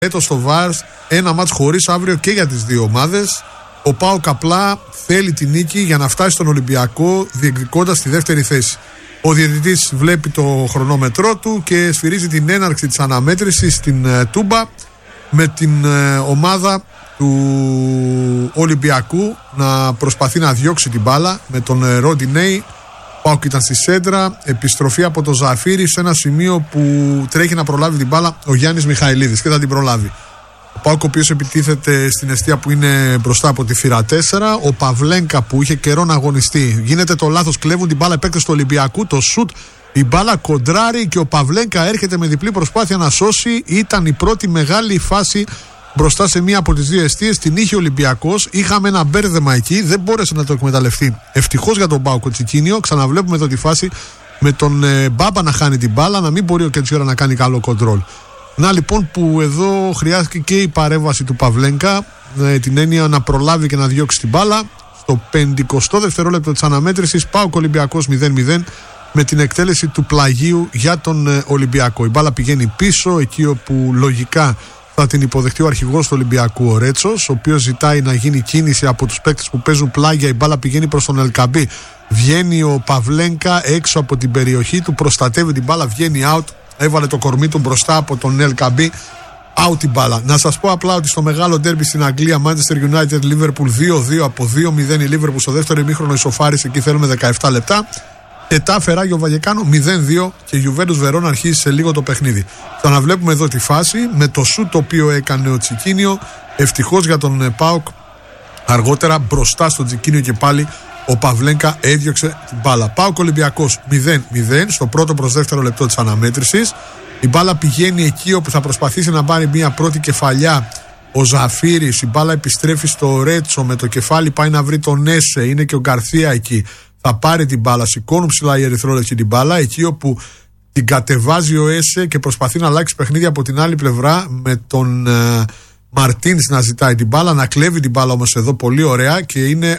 έτος στο Βάρς, ένα μάτς χωρίς αύριο και για τις δύο ομάδες. Ο ΠΑΟΚ απλά θέλει τη νίκη για να φτάσει στον Ολυμπιακό διεκδικώντας τη δεύτερη θέση. Ο διαιτητής βλέπει το χρονόμετρό του και σφυρίζει την έναρξη της αναμέτρησης στην Τούμπα με την ομάδα του Ολυμπιακού να προσπαθεί να διώξει την μπάλα με τον Ροντινέι. Ο ΠΑΟΚ ήταν στη σέντρα, επιστροφή από το Ζαφύρι σε ένα σημείο που τρέχει να προλάβει την μπάλα ο Γιάννης Μιχαηλίδης και θα την προλάβει. Ο ΠΑΟΚ ο οποίος επιτίθεται στην εστία που είναι μπροστά από τη θύρα 4. Ο Παυλένκα που είχε καιρό να αγωνιστεί. Γίνεται το λάθος, κλέβουν την μπάλα οι παίκτες του Ολυμπιακού. Το σουτ, η μπάλα κοντράρει και ο Παυλένκα έρχεται με διπλή προσπάθεια να σώσει. Ήταν η πρώτη μεγάλη φάση μπροστά σε μία από τις δύο εστίες. Την είχε ο Ολυμπιακός. Είχαμε ένα μπέρδεμα εκεί, δεν μπόρεσε να το εκμεταλλευτεί. Ευτυχώς για τον ΠΑΟΚ ο Τσικίνιο. Ξαναβλέπουμε εδώ τη φάση με τον Μπάμπα να χάνει την μπάλα, να μην μπορεί ο Κετσιόρα να κάνει καλό κοντρόλ. Να λοιπόν που εδώ χρειάστηκε και η παρέμβαση του Παυλένκα, την έννοια να προλάβει και να διώξει την μπάλα. Στο 50ο δευτερόλεπτο της αναμέτρησης, ΠΑΟΚ Ολυμπιακός 0-0 με την εκτέλεση του πλαγίου για τον Ολυμπιακό. Η μπάλα πηγαίνει πίσω, εκεί όπου λογικά θα την υποδεχτεί ο αρχηγός του Ολυμπιακού, ο Ρέτσος, ο οποίος ζητάει να γίνει κίνηση από τους παίκτες που παίζουν πλάγια. Η μπάλα πηγαίνει προς τον Ελκαμπή. Βγαίνει ο Παυλένκα έξω από την περιοχή του, προστατεύει την μπάλα, βγαίνει out. Έβαλε το κορμί του μπροστά από τον Ελκαμπή. Out την μπάλα. Να σας πω απλά ότι στο μεγάλο ντέρμπι στην Αγγλία, Manchester United Liverpool 2-2, από 2-0 η Liverpool στο δεύτερο ημίχρονο ισοφάρισε. Εκεί θέλουμε 17 λεπτά. Ετάφε Ράγιο Βαγεκάνο 0-2 και η Juventus Βερόνα αρχίζει σε λίγο το παιχνίδι. Θα αναβλέπουμε εδώ τη φάση με το σουτ το οποίο έκανε ο Τσικίνιο. Ευτυχώς για τον ΠΑΟΚ, αργότερα μπροστά στον Τσικίνιο και πάλι ο Παυλένκα έδιωξε την μπάλα. ΠΑΟΚ Ολυμπιακός 0-0 στο πρώτο προς δεύτερο λεπτό της αναμέτρησης. Η μπάλα πηγαίνει εκεί όπου θα προσπαθήσει να πάρει μια πρώτη κεφαλιά ο Ζαφύρης. Η μπάλα επιστρέφει στο Ρέτσο, με το κεφάλι πάει να βρει τον Έσε. Είναι και ο Γκαρθία εκεί. Θα πάρει την μπάλα, σηκώνουν ψηλά οι ερυθρόλευκοι την μπάλα. Εκεί όπου την κατεβάζει ο Έσε και προσπαθεί να αλλάξει παιχνίδι από την άλλη πλευρά με τον Μαρτίνς να ζητάει την μπάλα, να κλέβει την μπάλα όμως εδώ πολύ ωραία και είναι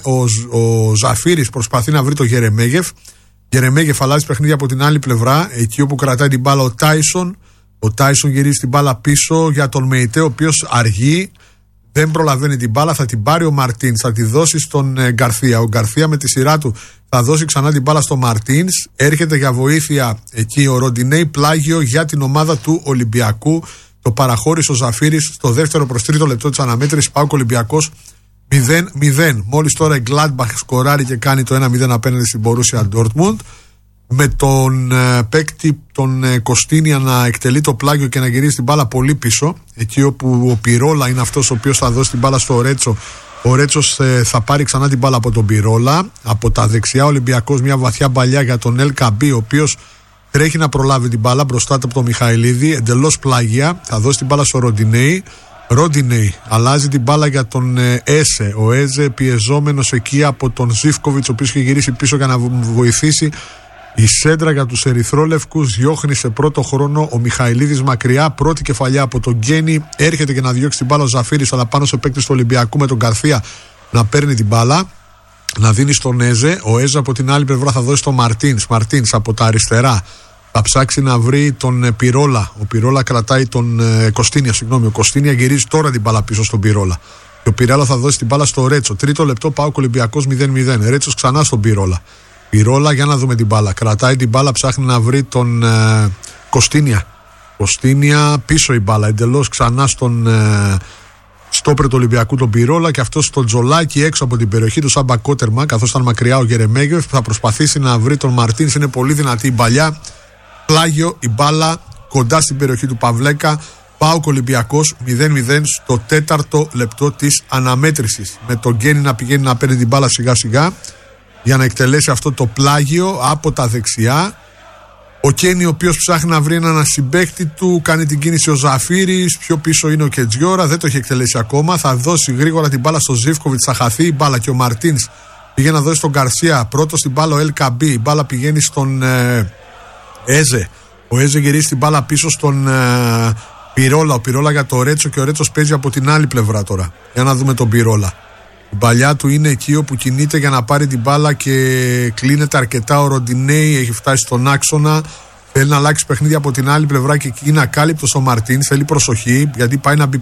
ο Ζαφύρης προσπαθεί να βρει το Γερεμέγεφ. Γερεμέγεφ αλλάζει παιχνίδι από την άλλη πλευρά, εκεί όπου κρατάει την μπάλα ο Τάισον. Ο Τάισον γυρίζει την μπάλα πίσω για τον Μεϊτέ, ο οποίος αργεί, δεν προλαβαίνει την μπάλα, θα την πάρει ο Μαρτίνς, θα τη δώσει στον Γκαρθία. Ο Γκαρθία με τη σειρά του θα δώσει ξανά την μπάλα στο Μαρτίνς. Έρχεται για βοήθεια εκεί ο Ροντινέι, πλάγιο για την ομάδα του Ολυμπιακού. Το παραχώρησε ο Ζαφύρης στο δεύτερο προς τρίτο λεπτό της αναμέτρησης. ΠΑΟΚ Ολυμπιακός 0-0. Μόλις τώρα η Gladbach σκοράρει και κάνει το 1-0 απέναντι στην Borussia Dortmund. Με τον παίκτη τον Κωστίνια να εκτελεί το πλάγιο και να γυρίσει την μπάλα πολύ πίσω. Εκεί όπου ο Πιρόλα είναι αυτός ο οποίος θα δώσει την μπάλα στο Ρέτσο. Ο Ρέτσος θα πάρει ξανά την μπάλα από τον Πιρόλα. Από τα δεξιά Ολυμπιακός μια βαθιά μπαλιά για τον Ελκαμπή, ο οποίος τρέχει να προλάβει την μπάλα μπροστά από τον Μιχαηλίδη, εντελώς πλάγια. Θα δώσει την μπάλα στο Ροντινέι. Ροντινέι αλλάζει την μπάλα για τον Έσε. Ο Έζε πιεζόμενος εκεί από τον Ζίβκοβιτς, ο οποίος είχε γυρίσει πίσω για να βοηθήσει. Η σέντρα για τους ερυθρόλευκους διώχνει σε πρώτο χρόνο ο Μιχαηλίδης μακριά. Πρώτη κεφαλιά από τον Γκένι. Έρχεται και να διώξει την μπάλα ο Ζαφύρης, αλλά πάνω σε παίκτης του Ολυμπιακού με τον Γκαρθία να παίρνει την μπάλα. Να δίνει στον Έζε. Ο Έζε από την άλλη πλευρά θα δώσει στον Μαρτίνς. Μαρτίνς από τα αριστερά θα ψάξει να βρει τον Πιρόλα. Ο Πιρόλα κρατάει τον Κωστίνια. Συγγνώμη, ο Κωστίνια γυρίζει τώρα την μπάλα πίσω στον Πιρόλα. Και ο Πιρόλα θα δώσει την μπάλα στο Ρέτσο. Τρίτο λεπτό, ΠΑΟΚ Ολυμπιακός 0-0. Ρέτσος ξανά στον Πιρόλα. Πιρόλα για να δούμε την μπάλα. Κρατάει την μπάλα, ψάχνει να βρει τον Κωστίνια. Κωστίνια πίσω η μπάλα. Εντελώς ξανά στον στόπερ του Ολυμπιακού τον Πιρόλα και αυτό στο τζολάκι έξω από την περιοχή του σαν μπακότερμα, καθώς ήταν μακριά ο Γερεμέγεφ. Θα προσπαθήσει να βρει τον Μαρτίνς. Είναι πολύ δυνατή η μπαλιά. Πλάγιο η μπάλα κοντά στην περιοχή του Παυλέκα. ΠΑΟΚ Ολυμπιακός 0-0 στο τέταρτο λεπτό της αναμέτρησης. Με τον Γκένι να πηγαίνει να παίρνει την μπάλα σιγά σιγά για να εκτελέσει αυτό το πλάγιο από τα δεξιά. Ο Κένι, ο οποίος ψάχνει να βρει έναν συμπαίκτη του, κάνει την κίνηση ο Ζαφύρης. Πιο πίσω είναι ο Κετζιόρα, δεν το έχει εκτελέσει ακόμα. Θα δώσει γρήγορα την μπάλα στο Ζίβκοβιτς, θα χαθεί η μπάλα και ο Μαρτίνς πήγε να δώσει στον Γκαρσία. Πρώτο στην μπάλα ο Ελκαμπή. Η μπάλα πηγαίνει στον Έζε. Ο Έζε γυρίζει την μπάλα πίσω στον Πιρόλα. Ο Πιρόλα για το Ρέτσο και ο Ρέτσος παίζει από την άλλη πλευρά τώρα. Για να δούμε τον Πιρόλα. Η παλιά του είναι εκεί όπου κινείται για να πάρει την μπάλα και κλείνεται αρκετά. Ο Ροντινέι έχει φτάσει στον άξονα. Θέλει να αλλάξει παιχνίδι από την άλλη πλευρά και εκεί είναι ακάλυπτος ο Μαρτίν. Θέλει προσοχή γιατί πάει να μπει